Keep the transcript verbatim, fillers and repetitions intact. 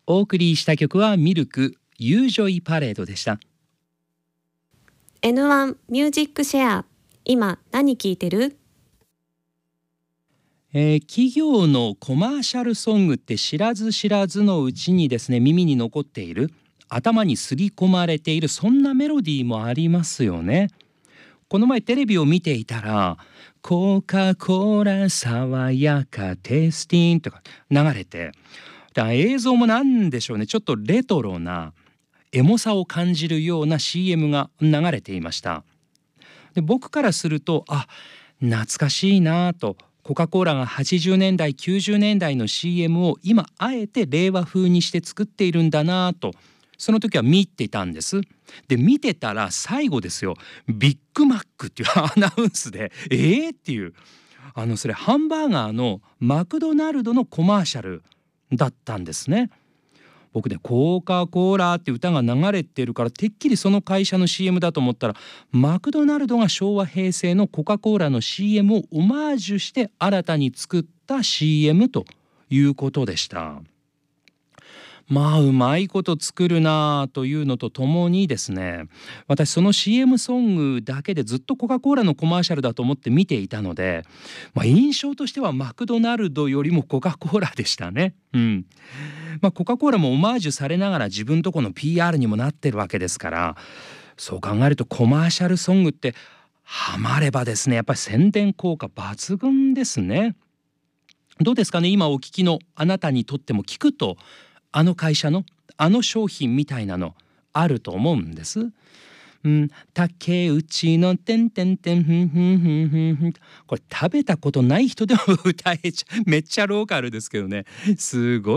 お送りした曲はミルクユージョイパレードでした。 エヌワン ミュージックシェア、今何聞いてる？ えー企業のコマーシャルソングって知らず知らずのうちにですね、耳に残っている、頭にすり込まれている、そんなメロディーもありますよね。この前テレビを見ていたらコカ・コーラ爽やかテスティンとか流れて、だ映像もなんでしょうね、ちょっとレトロなエモさを感じるような シーエム が流れていました。で僕からすると、あ、懐かしいなと、コカ・コーラがはちじゅうねんだいきゅうじゅうねんだいの シーエム を今あえて令和風にして作っているんだなと、その時は見てたんです。で見てたら最後ですよ、ビッグマックっていうアナウンスでえーっていう、あのそれハンバーガーのマクドナルドのコマーシャルだったんですね。僕ね、コカ・コーラって歌が流れてるからてっきりその会社の シーエム だと思ったら、マクドナルドが昭和平成のコカ・コーラの シーエム をオマージュして新たに作った シーエム ということでした。まあうまいこと作るなあというのとともにですね、私その シーエム ソングだけでずっとコカ・コーラのコマーシャルだと思って見ていたので、まあ、印象としてはマクドナルドよりもコカ・コーラでしたね。うんまあ、コカ・コーラもオマージュされながら自分とこの ピーアール にもなってるわけですから、そう考えるとコマーシャルソングってハマればですね、やっぱり宣伝効果抜群ですね。どうですかね、今お聞きのあなたにとっても聞くと、あの会社のあの商品みたいなのあると思うんです。うん、竹内のてんてんてんふんふんふんふんふん、これ食べたことない人でも歌えちゃう、めっちゃローカルですけどね、すごい